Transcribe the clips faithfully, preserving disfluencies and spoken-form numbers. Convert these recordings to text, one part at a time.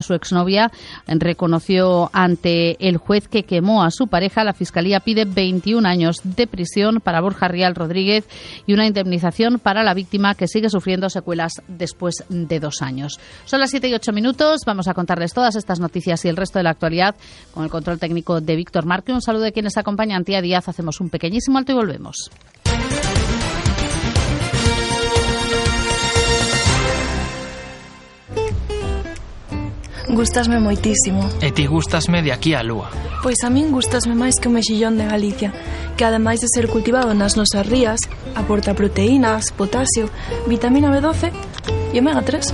Su exnovia reconoció ante el juez que quemó a su pareja. La Fiscalía pide veintiún años de prisión para Borja Rial Rodríguez y una indemnización para la víctima, que sigue sufriendo secuelas después de dos años. Son las siete y ocho minutos. Vamos a contarles todas estas noticias y el resto de la actualidad con el control técnico de Víctor Marque. Un saludo de quienes acompañan. Tía Díaz. Hacemos un pequeñísimo alto y volvemos. Gustasme moitísimo. E ti gustasme de aquí á lúa? Pois a min gustasme máis que o mexillón de Galicia, que ademais de ser cultivado nas nosas rías, aporta proteínas, potasio, vitamina B doce e omega tres.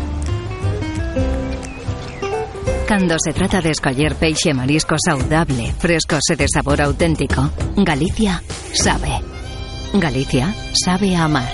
Cando se trata de escoller peixe e marisco saudable, frescos e de sabor auténtico, Galicia sabe. Galicia sabe a amar.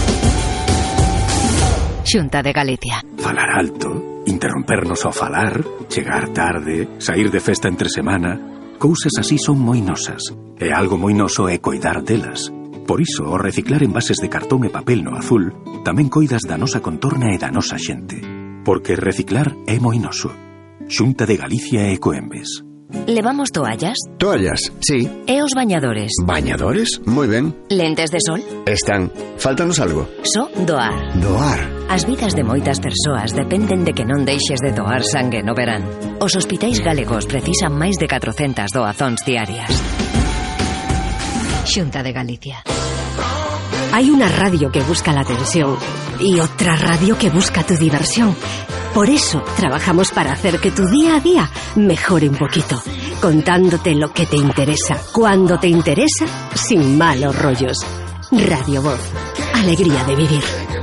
Xunta de Galicia. Falar alto, interrompernos ao falar, chegar tarde, sair de festa entre semana, cousas así son moi nosas. E algo moi noso é coidar delas. Por iso, ao reciclar envases de cartón e papel no azul, tamén coidas da nosa contorna e da nosa xente. Porque reciclar é moi noso. Xunta de Galicia e Ecoembes. Levamos toallas? Toallas, sí. E os bañadores? Bañadores? Moi ben. Lentes de sol? Están. Fáltanos algo. Só doar. Doar. As vidas de moitas persoas dependen de que non deixes de doar sangue no verán. Os hospitais galegos precisan máis de catrocentas doazóns diarias. Xunta de Galicia. Hay una radio que busca la atención y otra radio que busca tu diversión. Por eso trabajamos para hacer que tu día a día mejore un poquito, contándote lo que te interesa, cuando te interesa, sin malos rollos. Radio Voz, alegría de vivir.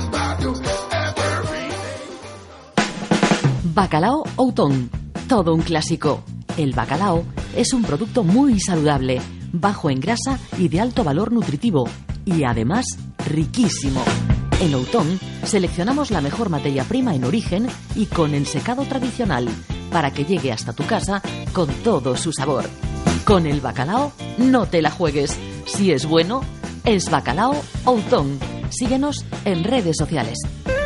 Bacalao Outón, todo un clásico. El bacalao es un producto muy saludable, bajo en grasa y de alto valor nutritivo, y además riquísimo. En Outón seleccionamos la mejor materia prima en origen y con ensecado tradicional para que llegue hasta tu casa con todo su sabor. Con el bacalao no te la juegues. Si es bueno, es Bacalao Outón. Síguenos en redes sociales.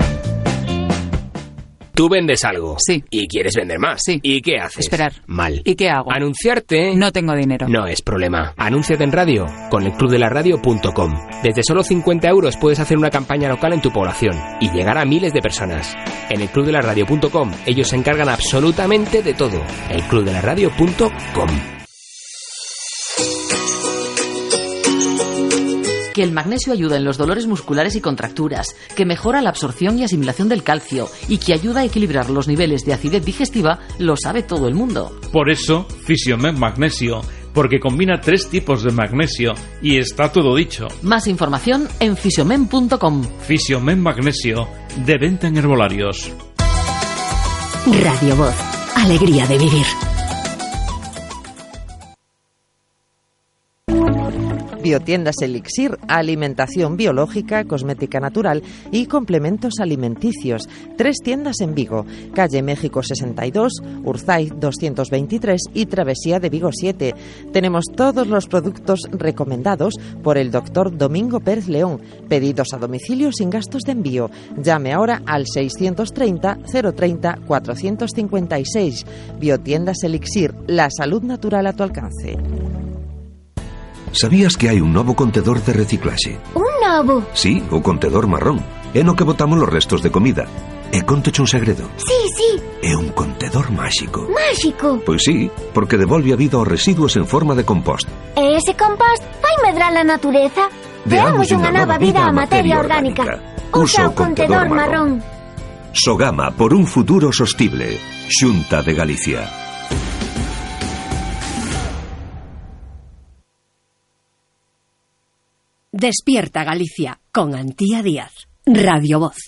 Tú vendes algo. Sí. Y quieres vender más. Sí. ¿Y qué haces? Esperar. Mal. ¿Y qué hago? Anunciarte. No tengo dinero. No es problema. Anúnciate en radio con el club de la radio punto com. Desde solo cincuenta euros puedes hacer una campaña local en tu población y llegar a miles de personas. En el club de la radio punto com ellos se encargan absolutamente de todo. el club de la radio punto com. Que el magnesio ayuda en los dolores musculares y contracturas, que mejora la absorción y asimilación del calcio y que ayuda a equilibrar los niveles de acidez digestiva, lo sabe todo el mundo. Por eso, Fisiomen Magnesio, porque combina tres tipos de magnesio y está todo dicho. Más información en fisiomen punto com. Fisiomen Magnesio, de venta en herbolarios. Radio Voz, alegría de vivir. Biotiendas Elixir, alimentación biológica, cosmética natural y complementos alimenticios. Tres tiendas en Vigo, calle México sesenta y dos, Urzay doscientos veintitrés y Travesía de Vigo siete. Tenemos todos los productos recomendados por el doctor Domingo Pérez León. Pedidos a domicilio sin gastos de envío. Llame ahora al seiscientos treinta, cero treinta, cuatrocientos cincuenta y seis. Biotiendas Elixir, la salud natural a tu alcance. Sabías que hai un novo contedor de reciclaxe? Un novo? Sí, o contedor marrón. É no que botamos os restos de comida. E contoche un segredo. Sí, sí. É un contedor máxico. Máxico? Pois sí, porque devolve a vida aos residuos en forma de compost. E ese compost vai medrar a natureza? Deamos unha nova vida á materia orgánica. Usa o contedor marrón. Sogama, por un futuro sostible. Xunta de Galicia. Despierta Galicia con Antía Díaz. Radio Voz.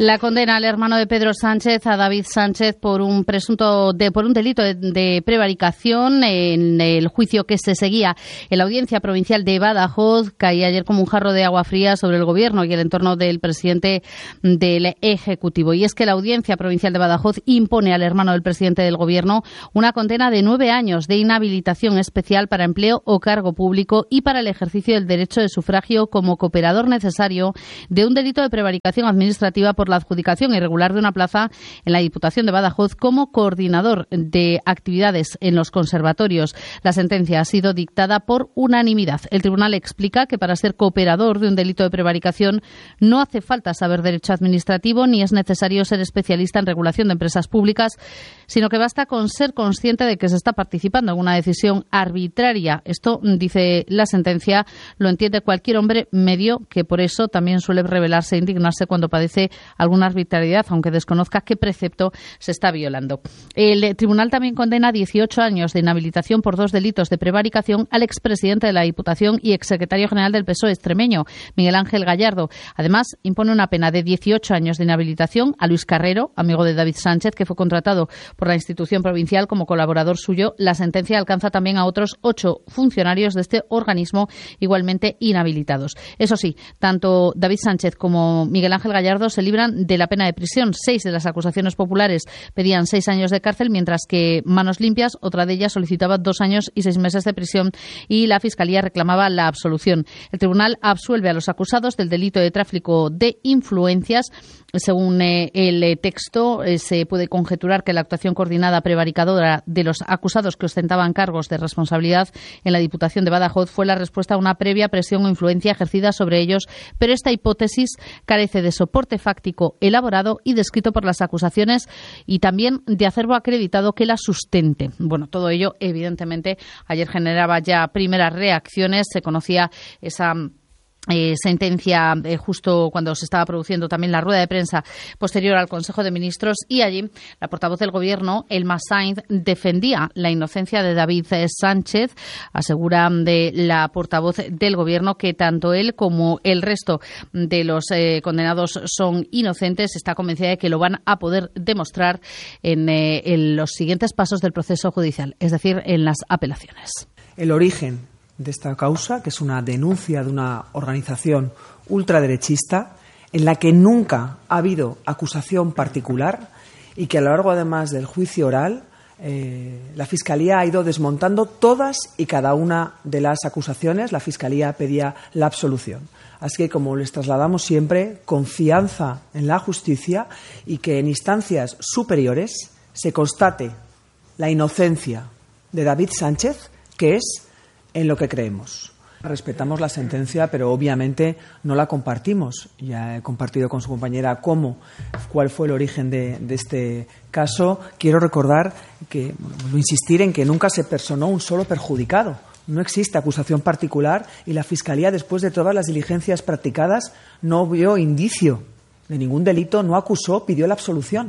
La condena al hermano de Pedro Sánchez, a David Sánchez, por un presunto de, por un delito de, de prevaricación en el juicio que se seguía en la Audiencia Provincial de Badajoz, caía ayer como un jarro de agua fría sobre el Gobierno y el entorno del presidente del Ejecutivo. Y es que la Audiencia Provincial de Badajoz impone al hermano del presidente del Gobierno una condena de nueve años de inhabilitación especial para empleo o cargo público y para el ejercicio del derecho de sufragio como cooperador necesario de un delito de prevaricación administrativa por la adjudicación irregular de una plaza en la Diputación de Badajoz como coordinador de actividades en los conservatorios. La sentencia ha sido dictada por unanimidad. El tribunal explica que para ser cooperador de un delito de prevaricación no hace falta saber derecho administrativo ni es necesario ser especialista en regulación de empresas públicas, sino que basta con ser consciente de que se está participando en una decisión arbitraria. Esto, dice la sentencia, lo entiende cualquier hombre medio, que por eso también suele rebelarse e indignarse cuando padece alguna arbitrariedad, aunque desconozca qué precepto se está violando. El tribunal también condena a dieciocho años de inhabilitación por dos delitos de prevaricación al expresidente de la Diputación y exsecretario general del P S O E extremeño, Miguel Ángel Gallardo. Además, impone una pena de dieciocho años de inhabilitación a Luis Carrero, amigo de David Sánchez, que fue contratado por la institución provincial como colaborador suyo. La sentencia alcanza también a otros ocho funcionarios de este organismo igualmente inhabilitados. Eso sí, tanto David Sánchez como Miguel Ángel Gallardo se libran de la pena de prisión. Seis de las acusaciones populares pedían seis años de cárcel, mientras que Manos Limpias, otra de ellas, solicitaba dos años y seis meses de prisión y la Fiscalía reclamaba la absolución. El tribunal absuelve a los acusados del delito de tráfico de influencias. Según eh, el eh, texto, eh, se puede conjeturar que la actuación coordinada prevaricadora de los acusados que ostentaban cargos de responsabilidad en la Diputación de Badajoz fue la respuesta a una previa presión o influencia ejercida sobre ellos, pero esta hipótesis carece de soporte fáctico elaborado y descrito por las acusaciones y también de acervo acreditado que la sustente. Bueno, todo ello, evidentemente, ayer generaba ya primeras reacciones. Se conocía esa Eh, sentencia eh, justo cuando se estaba produciendo también la rueda de prensa posterior al Consejo de Ministros, y allí la portavoz del Gobierno, Elma Sainz, defendía la inocencia de David Sánchez. Asegura de la portavoz del Gobierno que tanto él como el resto de los eh, condenados son inocentes. Está convencida de que lo van a poder demostrar en, eh, en los siguientes pasos del proceso judicial, es decir, en las apelaciones. El origen de esta causa, que es una denuncia de una organización ultraderechista en la que nunca ha habido acusación particular y que a lo largo, además del juicio oral, eh, la Fiscalía ha ido desmontando todas y cada una de las acusaciones. La Fiscalía pedía la absolución. Así que, como les trasladamos siempre, confianza en la justicia y que en instancias superiores se constate la inocencia de David Sánchez, que es en lo que creemos. Respetamos la sentencia, pero obviamente no la compartimos. Ya he compartido con su compañera cómo, cuál fue el origen de, de este caso. Quiero recordar que, bueno, insistir en que nunca se personó un solo perjudicado. No existe acusación particular y la Fiscalía, después de todas las diligencias practicadas, no vio indicio de ningún delito, no acusó, pidió la absolución.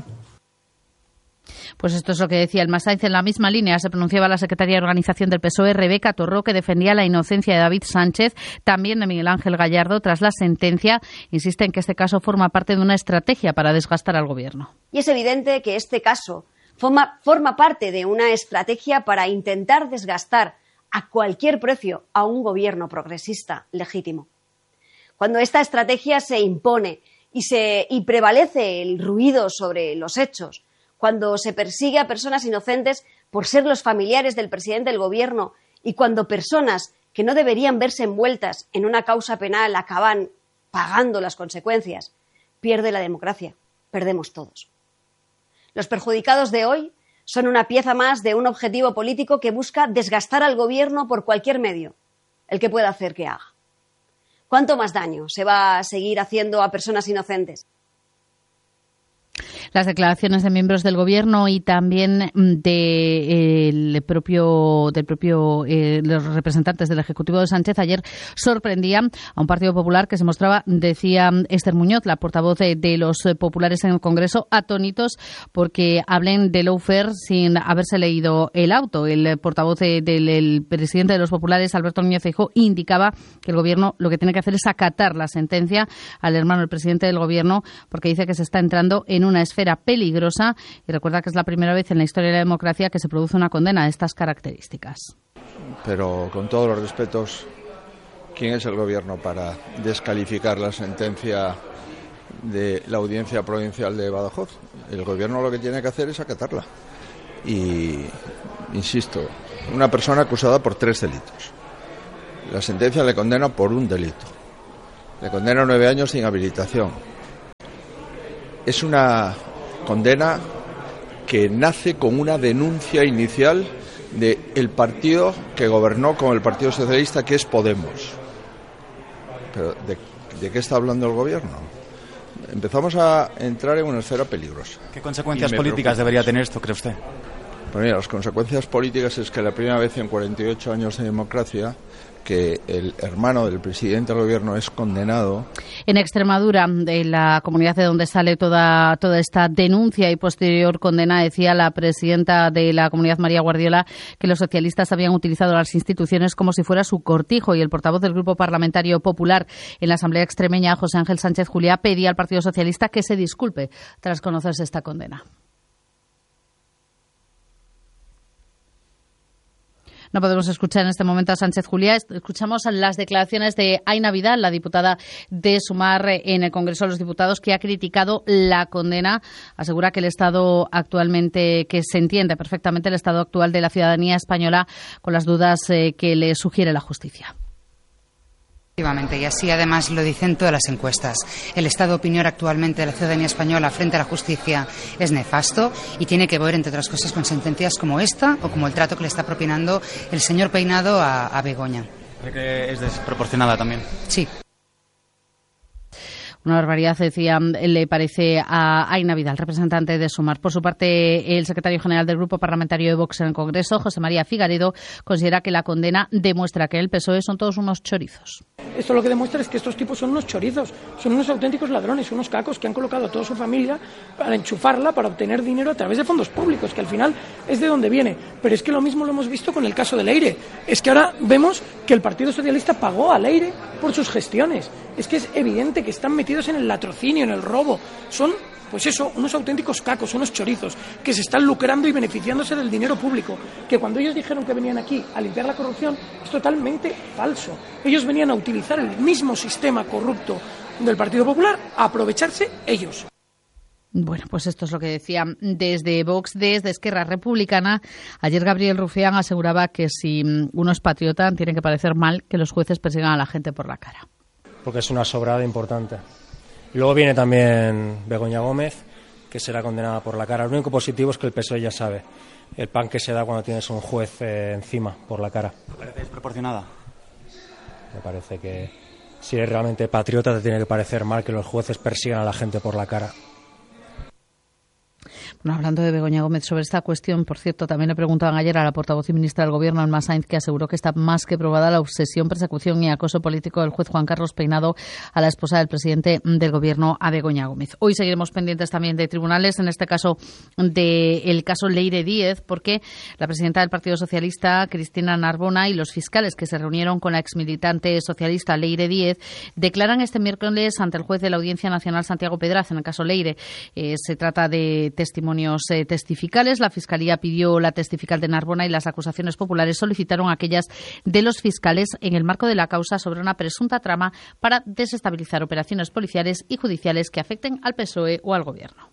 Pues esto es lo que decía el Sainz. En la misma línea se pronunciaba la secretaria de Organización del P S O E, Rebeca Torró, que defendía la inocencia de David Sánchez, también de Miguel Ángel Gallardo, tras la sentencia. Insiste en que este caso forma parte de una estrategia para desgastar al Gobierno. Y es evidente que este caso forma, forma parte de una estrategia para intentar desgastar a cualquier precio a un Gobierno progresista legítimo. Cuando esta estrategia se impone y, se, y prevalece el ruido sobre los hechos, cuando se persigue a personas inocentes por ser los familiares del presidente del Gobierno y cuando personas que no deberían verse envueltas en una causa penal acaban pagando las consecuencias, pierde la democracia, perdemos todos. Los perjudicados de hoy son una pieza más de un objetivo político que busca desgastar al Gobierno por cualquier medio, el que pueda hacer que haga. ¿Cuánto más daño se va a seguir haciendo a personas inocentes? Las declaraciones de miembros del Gobierno y también de, eh, el propio, del propio eh, los representantes del Ejecutivo de Sánchez ayer sorprendían a un Partido Popular que se mostraba, decía Esther Muñoz, la portavoz de, de los populares en el Congreso, atónitos porque hablen de lawfare sin haberse leído el auto. El portavoz de, del el presidente de los populares, Alberto Núñez Feijóo, indicaba que el Gobierno lo que tiene que hacer es acatar la sentencia al hermano del presidente del Gobierno, porque dice que se está entrando en una esfera peligrosa y recuerda que es la primera vez en la historia de la democracia que se produce una condena de estas características. Pero con todos los respetos, ¿quién es el Gobierno para descalificar la sentencia de la Audiencia Provincial de Badajoz? El Gobierno lo que tiene que hacer es acatarla. Y, insisto, una persona acusada por tres delitos. La sentencia le condena por un delito. Le condena nueve años de inhabilitación. Es una condena que nace con una denuncia inicial del partido que gobernó con el Partido Socialista, que es Podemos. Pero ¿de, de qué está hablando el Gobierno? Empezamos a entrar en una esfera peligrosa. ¿Qué consecuencias políticas debería tener esto, cree usted? Pues mira, las consecuencias políticas es que la primera vez en cuarenta y ocho años de democracia que el hermano del presidente del Gobierno es condenado. En Extremadura, de la comunidad de donde sale toda toda esta denuncia y posterior condena, decía la presidenta de la comunidad, María Guardiola, que los socialistas habían utilizado las instituciones como si fuera su cortijo, y el portavoz del Grupo Parlamentario Popular en la Asamblea Extremeña, José Ángel Sánchez Juliá, pedía al Partido Socialista que se disculpe tras conocerse esta condena. No podemos escuchar en este momento a Sánchez Juliá. Escuchamos las declaraciones de Aina Vidal, la diputada de Sumar en el Congreso de los Diputados, que ha criticado la condena. Asegura que el estado actualmente, que se entiende perfectamente el estado actual de la ciudadanía española con las dudas eh, que le sugiere la justicia. Efectivamente, y así además lo dicen todas las encuestas. El estado de opinión actualmente de la ciudadanía española frente a la justicia es nefasto y tiene que ver, entre otras cosas, con sentencias como esta o como el trato que le está propinando el señor Peinado a, a Begoña. ¿Cree que es desproporcionada también? Sí. Una barbaridad, decía, le parece a Aina Vidal, representante de Sumar. Por su parte, el secretario general del Grupo Parlamentario de Vox en el Congreso, José María Figaredo, considera que la condena demuestra que el P S O E son todos unos chorizos. Esto lo que demuestra es que estos tipos son unos chorizos, son unos auténticos ladrones, unos cacos que han colocado a toda su familia para enchufarla, para obtener dinero a través de fondos públicos, que al final es de donde viene. Pero es que lo mismo lo hemos visto con el caso de Leire. Es que ahora vemos que el Partido Socialista pagó a Leire por sus gestiones. Es que es evidente que están metidos en el latrocinio, en el robo. Son, pues eso, unos auténticos cacos, unos chorizos, que se están lucrando y beneficiándose del dinero público. Que cuando ellos dijeron que venían aquí a limpiar la corrupción, es totalmente falso. Ellos venían a utilizar el mismo sistema corrupto del Partido Popular, a aprovecharse ellos. Bueno, pues esto es lo que decía desde Vox, desde Esquerra Republicana. Ayer Gabriel Rufián aseguraba que si uno es patriota, tiene que parecer mal que los jueces persigan a la gente por la cara. Porque es una sobrada importante. Luego viene también Begoña Gómez, que será condenada por la cara. Lo único positivo es que el P S O E ya sabe el pan que se da cuando tienes un juez eh, encima por la cara. ¿Te parece desproporcionada? Me parece que si eres realmente patriota te tiene que parecer mal que los jueces persigan a la gente por la cara. Bueno, hablando de Begoña Gómez sobre esta cuestión, por cierto, también le preguntaban ayer a la portavoz y ministra del Gobierno, Alma Sainz, que aseguró que está más que probada la obsesión, persecución y acoso político del juez Juan Carlos Peinado a la esposa del presidente del Gobierno, a Begoña Gómez. Hoy seguiremos pendientes también de tribunales, en este caso del caso Leire Díez, porque la presidenta del Partido Socialista, Cristina Narbona, y los fiscales que se reunieron con la exmilitante socialista Leire Díez declaran este miércoles ante el juez de la Audiencia Nacional, Santiago Pedraz, en el caso Leire. Eh, se trata de testimonios eh, testificales. La Fiscalía pidió la testifical de Narbona y las acusaciones populares solicitaron aquellas de los fiscales en el marco de la causa sobre una presunta trama para desestabilizar operaciones policiales y judiciales que afecten al P S O E o al Gobierno.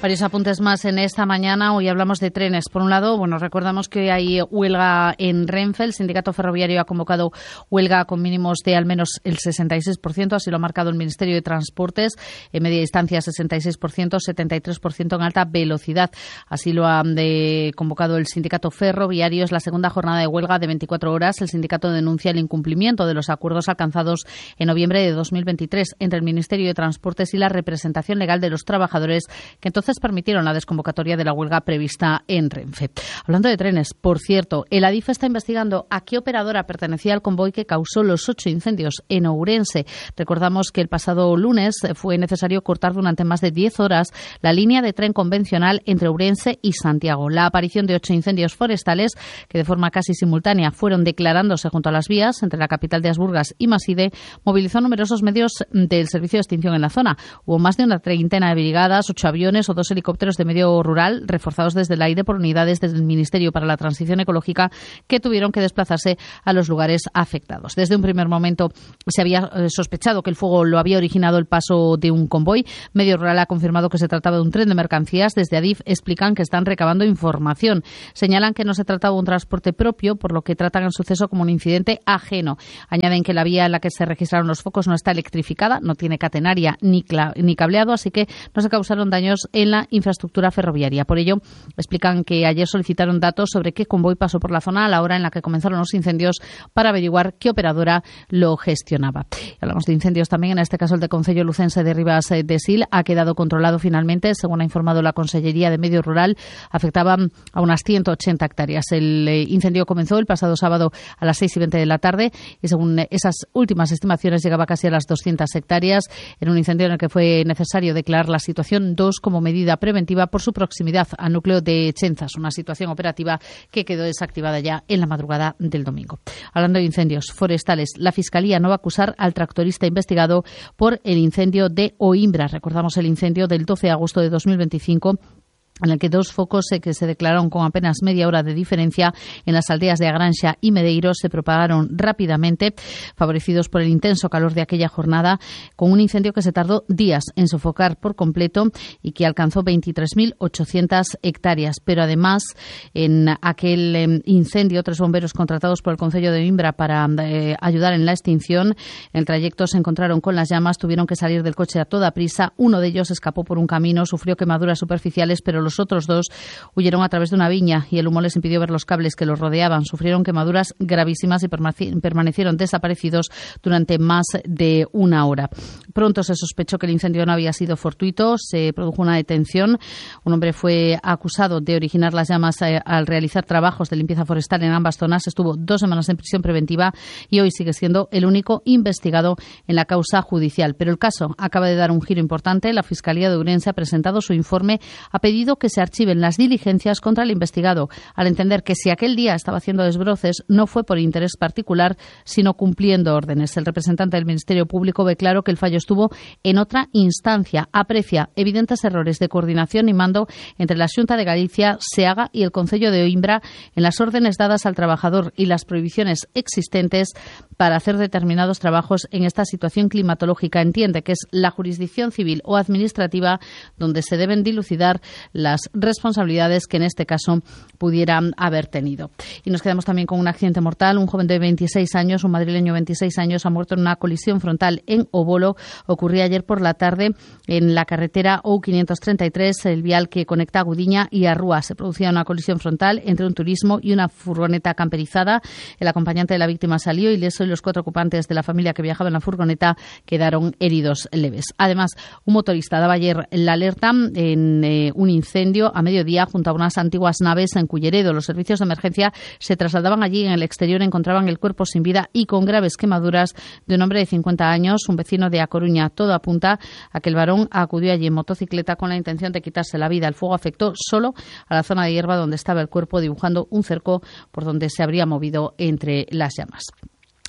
Varios apuntes más en esta mañana. Hoy hablamos de trenes. Por un lado, bueno, recordamos que hay huelga en Renfe. El sindicato ferroviario ha convocado huelga con mínimos de al menos el sesenta y seis por ciento. Así lo ha marcado el Ministerio de Transportes. En media distancia, sesenta y seis por ciento, setenta y tres por ciento en alta velocidad. Así lo ha de, convocado el sindicato ferroviario. Es la segunda jornada de huelga de veinticuatro horas. El sindicato denuncia el incumplimiento de los acuerdos alcanzados en noviembre de dos mil veintitrés entre el Ministerio de Transportes y la representación legal de los trabajadores, que entonces permitieron la desconvocatoria de la huelga prevista en Renfe. Hablando de trenes, por cierto, el Adif está investigando a qué operadora pertenecía al convoy que causó los ocho incendios en Ourense. Recordamos que el pasado lunes fue necesario cortar durante más de diez horas la línea de tren convencional entre Ourense y Santiago. La aparición de ocho incendios forestales que de forma casi simultánea fueron declarándose junto a las vías entre la capital de Asburgas y Maside movilizó numerosos medios del servicio de extinción en la zona. Hubo más de una treintena de brigadas, ocho aviones o dos helicópteros de medio rural reforzados desde el aire por unidades del Ministerio para la Transición Ecológica que tuvieron que desplazarse a los lugares afectados. Desde un primer momento se había sospechado que el fuego lo había originado el paso de un convoy. Medio rural ha confirmado que se trataba de un tren de mercancías. Desde Adif explican que están recabando información. Señalan que no se trataba de un transporte propio, por lo que tratan el suceso como un incidente ajeno. Añaden que la vía en la que se registraron los focos no está electrificada, no tiene catenaria ni, ni cableado, así que no se causaron daños en la infraestructura ferroviaria. Por ello, explican que ayer solicitaron datos sobre qué convoy pasó por la zona a la hora en la que comenzaron los incendios para averiguar qué operadora lo gestionaba. Y hablamos de incendios también, en este caso el de Concello Lucense de Ribas de Sil ha quedado controlado finalmente, según ha informado la Consellería de Medio Rural. Afectaba a unas ciento ochenta hectáreas. El incendio comenzó el pasado sábado a las seis y veinte de la tarde y según esas últimas estimaciones llegaba casi a las doscientas hectáreas, en un incendio en el que fue necesario declarar la situación dos como medida preventiva por su proximidad al núcleo de Chenzas, una situación operativa que quedó desactivada ya en la madrugada del domingo. Hablando de incendios forestales, la Fiscalía no va a acusar al tractorista investigado por el incendio de Oimbra. Recordamos el incendio del doce de agosto de dos mil veinticinco, en el que dos focos eh, que se declararon con apenas media hora de diferencia en las aldeas de Agranxa y Medeiros se propagaron rápidamente, favorecidos por el intenso calor de aquella jornada, con un incendio que se tardó días en sofocar por completo y que alcanzó veintitrés mil ochocientas hectáreas. Pero además, en aquel eh, incendio, tres bomberos contratados por el Concello de Oimbra para eh, ayudar en la extinción, en el trayecto se encontraron con las llamas, tuvieron que salir del coche a toda prisa. Uno de ellos escapó por un camino, sufrió quemaduras superficiales, pero los otros dos huyeron a través de una viña y el humo les impidió ver los cables que los rodeaban. Sufrieron quemaduras gravísimas y permanecieron desaparecidos durante más de una hora. Pronto se sospechó que el incendio no había sido fortuito, se produjo una detención. Un hombre fue acusado de originar las llamas al realizar trabajos de limpieza forestal en ambas zonas. Estuvo dos semanas en prisión preventiva y hoy sigue siendo el único investigado en la causa judicial. Pero el caso acaba de dar un giro importante. La Fiscalía de Ourense ha presentado su informe, ha pedido que se archiven las diligencias contra el investigado, al entender que si aquel día estaba haciendo desbroces no fue por interés particular, sino cumpliendo órdenes. El representante del Ministerio Público ve claro que el fallo estuvo en otra instancia. Aprecia evidentes errores de coordinación y mando entre la Xunta de Galicia, SEAGA y el Concello de Oimbra en las órdenes dadas al trabajador y las prohibiciones existentes para hacer determinados trabajos en esta situación climatológica. Entiende que es la jurisdicción civil o administrativa donde se deben dilucidar las responsabilidades que en este caso pudieran haber tenido. Y nos quedamos también con un accidente mortal. Un joven de veintiséis años, un madrileño de veintiséis años, ha muerto en una colisión frontal en Obolo. Ocurría ayer por la tarde en la carretera O quinientos treinta y tres, el vial que conecta a Gudiña y a Rúa. Se producía una colisión frontal entre un turismo y una furgoneta camperizada. El acompañante de la víctima salió ileso y los cuatro ocupantes de la familia que viajaba en la furgoneta quedaron heridos leves. Además, un motorista daba ayer la alerta en eh, un incendio a mediodía junto a unas antiguas naves en Culleredo. Los servicios de emergencia se trasladaban allí. En el exterior encontraban el cuerpo sin vida y con graves quemaduras de un hombre de cincuenta años, un vecino de A Coruña. Todo apunta a que el varón acudió allí en motocicleta con la intención de quitarse la vida. El fuego afectó solo a la zona de hierba donde estaba el cuerpo, dibujando un cerco por donde se habría movido entre las llamas.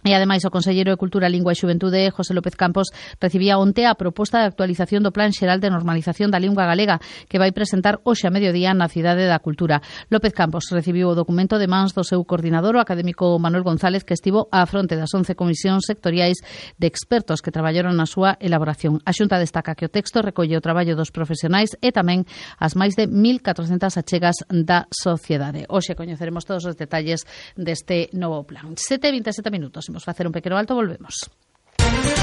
E ademais o conselleiro de Cultura, Lingua e Xuventude, José López Campos, recibía onte a proposta de actualización do Plan Xeral de Normalización da Lingua Galega que vai presentar hoxe a mediodía na Cidade da Cultura. López Campos recibiu o documento de mans do seu coordinador, o académico Manuel González, que estivo á fronte das once comisións sectoriais de expertos que traballaron na súa elaboración. A Xunta destaca que o texto recolle o traballo dos profesionais e tamén as máis de mil catrocentas achegas da sociedade. Hoxe coñeceremos todos os detalles deste novo plan. sete e vinte e sete minutos. Imos facer un pequeno alto, volvemos.